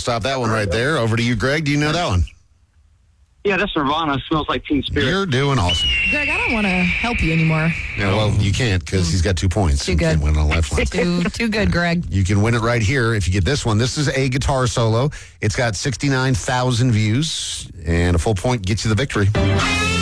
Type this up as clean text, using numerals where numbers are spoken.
stop that one right there. Over to you, Greg. Do you know that one? Yeah, that's Nirvana. Smells Like Teen Spirit. You're doing awesome. Greg, I don't want to help you anymore. Yeah, well, you can't because he's got 2 points. Too good. You can't win on lifeline. Too good, Greg. You can win it right here if you get this one. This is a guitar solo. It's got 69,000 views, and a full point gets you the victory.